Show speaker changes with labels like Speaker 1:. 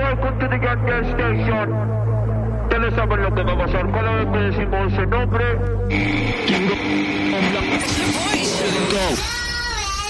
Speaker 1: welcome to the gas station. Ustedes saben lo que va a pasar cada vez que decimos ese nombre. Go.